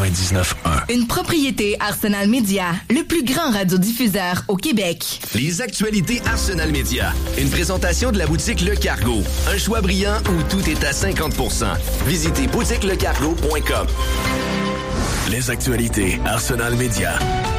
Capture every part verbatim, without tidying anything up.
quatre-vingt-dix-neuf un. Une propriété Arsenal Media, le plus grand radiodiffuseur au Québec. Les actualités Arsenal Media. Une présentation de la boutique Le Cargo. Un choix brillant où tout est à cinquante pour cent. Visitez boutique le cargo point com. Les actualités Arsenal Media.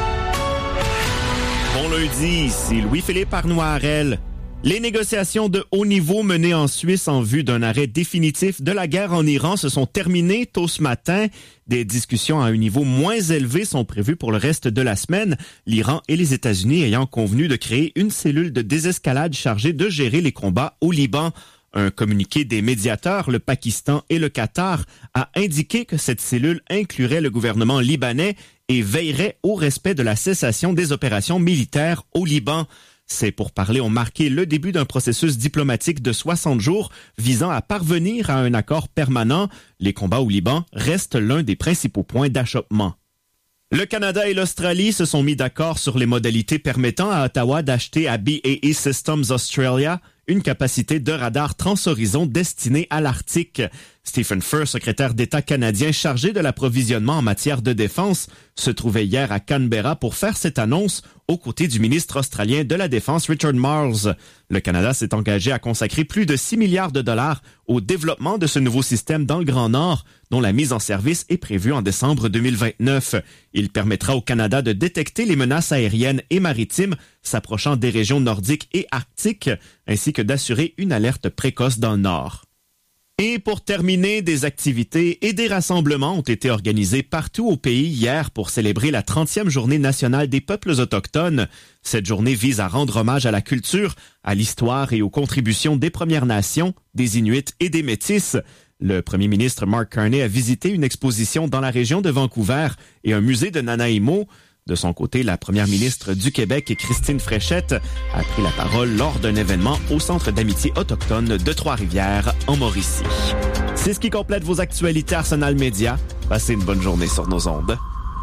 Bon lundi, ici Louis-Philippe Arnoirel. Les négociations de haut niveau menées en Suisse en vue d'un arrêt définitif de la guerre en Iran se sont terminées tôt ce matin. Des discussions à un niveau moins élevé sont prévues pour le reste de la semaine, l'Iran et les États-Unis ayant convenu de créer une cellule de désescalade chargée de gérer les combats au Liban. Un communiqué des médiateurs, le Pakistan et le Qatar, a indiqué que cette cellule inclurait le gouvernement libanais et veillerait au respect de la cessation des opérations militaires au Liban. Ces pourparlers ont marqué le début d'un processus diplomatique de soixante jours visant à parvenir à un accord permanent. Les combats au Liban restent l'un des principaux points d'achoppement. Le Canada et l'Australie se sont mis d'accord sur les modalités permettant à Ottawa d'acheter à B A E Systems Australia une capacité de radar transhorizon destinée à l'Arctique. Stephen Furr, secrétaire d'État canadien chargé de l'approvisionnement en matière de défense, se trouvait hier à Canberra pour faire cette annonce aux côtés du ministre australien de la Défense Richard Marles. Le Canada s'est engagé à consacrer plus de six milliards de dollars au développement de ce nouveau système dans le Grand Nord, dont la mise en service est prévue en décembre deux mille vingt-neuf. Il permettra au Canada de détecter les menaces aériennes et maritimes s'approchant des régions nordiques et arctiques, ainsi que d'assurer une alerte précoce dans le Nord. Et pour terminer, des activités et des rassemblements ont été organisés partout au pays hier pour célébrer la trentième journée nationale des peuples autochtones. Cette journée vise à rendre hommage à la culture, à l'histoire et aux contributions des Premières Nations, des Inuits et des Métis. Le premier ministre Mark Carney a visité une exposition dans la région de Vancouver et un musée de Nanaimo. De son côté, la première ministre du Québec, Christine Fréchette, a pris la parole lors d'un événement au Centre d'amitié autochtone de Trois-Rivières, en Mauricie. C'est ce qui complète vos actualités Arsenal Media. Passez une bonne journée sur nos ondes.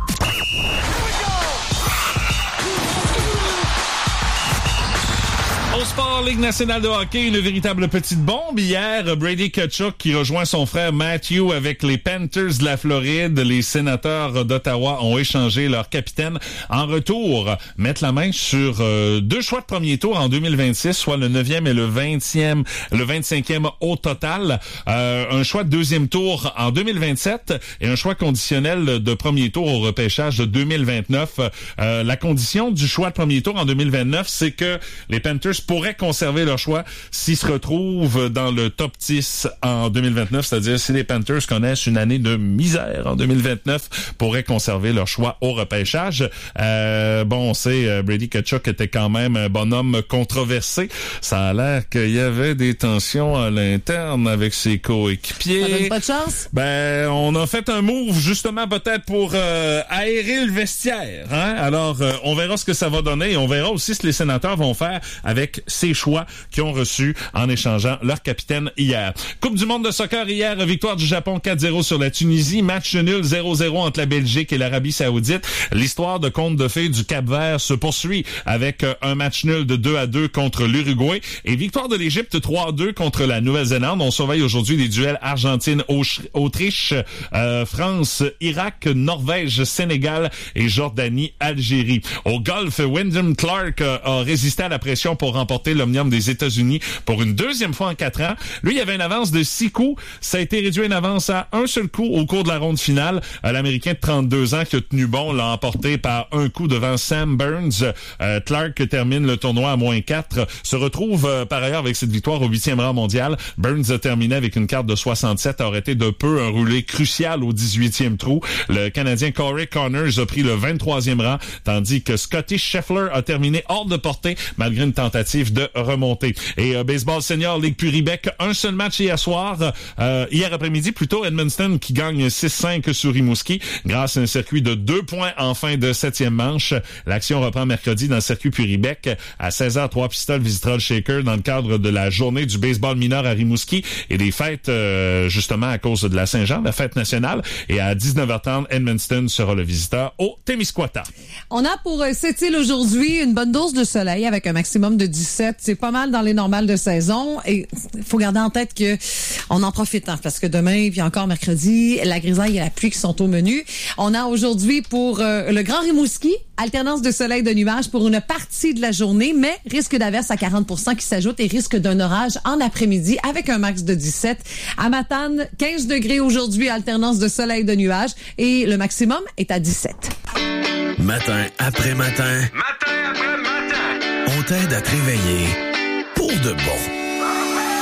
Au sport, Ligue nationale de hockey, une véritable petite bombe. Hier, Brady Tkachuk qui rejoint son frère Matthew avec les Panthers de la Floride. Les Sénateurs d'Ottawa ont échangé leur capitaine. En retour, mettre la main sur euh, deux choix de premier tour en deux mille vingt-six, soit le neuvième et le vingtième, le vingt-cinquième au total. Euh, un choix de deuxième tour en deux mille vingt-sept et un choix conditionnel de premier tour au repêchage de deux mille vingt-neuf. Euh, la condition du choix de premier tour en deux mille vingt-neuf, c'est que les Panthers pourraient conserver leur choix s'ils se retrouvent dans le top dix en deux mille vingt-neuf, c'est-à-dire si les Panthers connaissent une année de misère en deux mille vingt-neuf, pourraient conserver leur choix au repêchage. Euh, bon, on sait, euh, Brady Tkachuk était quand même un bonhomme controversé. Ça a l'air qu'il y avait des tensions à l'interne avec ses coéquipiers. Ça donne pas de chance? Ben, on a fait un move justement peut-être pour euh, aérer le vestiaire. Hein? Alors, euh, on verra ce que ça va donner et on verra aussi ce que les sénateurs vont faire avec ces choix qu'ils ont reçus en échangeant leur capitaine hier. Coupe du monde de soccer hier, victoire du Japon quatre zéro sur la Tunisie, match nul zéro zéro entre la Belgique et l'Arabie Saoudite. L'histoire de conte de fées du Cap-Vert se poursuit avec un match nul de deux à deux contre l'Uruguay et victoire de l'Égypte trois à deux contre la Nouvelle-Zélande. On surveille aujourd'hui les duels Argentine-Autriche, euh, France, Irak, Norvège, Sénégal et Jordanie-Algérie. Au golf, Wyndham Clark euh, a résisté à la pression pour remporter l'Omnium des États-Unis pour une deuxième fois en quatre ans. Lui, il avait une avance de six coups. Ça a été réduit à une avance à un seul coup au cours de la ronde finale. L'Américain de trente-deux ans qui a tenu bon l'a emporté par un coup devant Sam Burns. Euh, Clark termine le tournoi à moins quatre. Se retrouve euh, par ailleurs avec cette victoire au huitième rang mondial. Burns a terminé avec une carte de soixante-sept. Aurait été de peu un roulé crucial au dix-huitième trou. Le Canadien Corey Connors a pris le vingt-troisième rang, tandis que Scotty Scheffler a terminé hors de portée malgré une tentative de remonter. Et euh, baseball senior, Ligue Puribec, un seul match hier soir, euh, hier après-midi, plutôt Edmundston qui gagne six cinq sur Rimouski grâce à un circuit de deux points en fin de septième manche. L'action reprend mercredi dans le circuit Puribec. À seize heures, trois pistoles visitera le Shaker dans le cadre de la journée du baseball mineur à Rimouski et des fêtes euh, justement à cause de la Saint-Jean, la fête nationale. Et à dix-neuf heures trente, Edmundston sera le visiteur au Témiscouata. On a pour euh, cette île aujourd'hui une bonne dose de soleil avec un maximum de dix-sept dix-sept. C'est pas mal dans les normales de saison. Et il faut garder en tête que on en profite, hein, parce que demain, puis encore mercredi, la grisaille et la pluie qui sont au menu. On a aujourd'hui pour euh, le Grand Rimouski, alternance de soleil et de nuages pour une partie de la journée, mais risque d'averse à quarante pour cent qui s'ajoute et risque d'un orage en après-midi avec un max de dix-sept. À Matane, quinze degrés aujourd'hui, alternance de soleil et de nuages et le maximum est à dix-sept. Matin après matin. Matin après matin. On t'aide à te réveiller pour de bon.